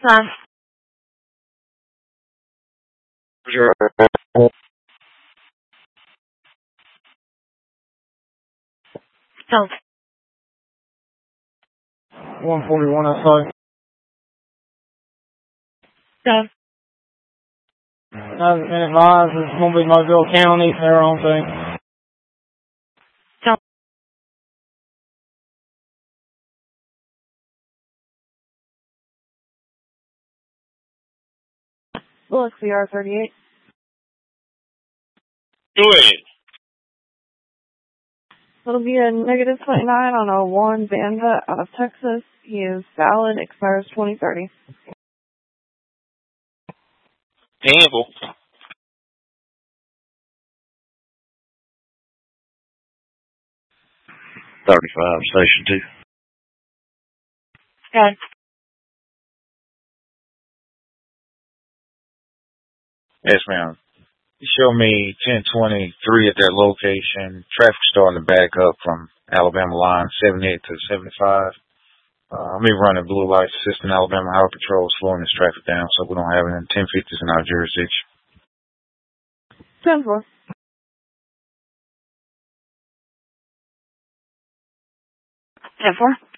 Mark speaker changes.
Speaker 1: Time.
Speaker 2: Sure.
Speaker 1: Tell.
Speaker 2: 141 outside.
Speaker 1: Done.
Speaker 2: Hasn't been advised. It's going to be Mobile County, their own thing.
Speaker 1: Tell. Look, CR38.
Speaker 3: Go ahead.
Speaker 1: It'll be a negative 29 on a 1 Banva out of Texas. He is valid, expires 2030.
Speaker 3: Campbell.
Speaker 2: Station 2.
Speaker 1: Done.
Speaker 4: Yes, ma'am. Show me 1023 at that location. Traffic starting to back up from Alabama line 78 to 75. I'm even running blue lights, assisting Alabama Highway Patrol, slowing this traffic down so we don't have any 1050s in our jurisdiction.
Speaker 1: 10-4. 10-4.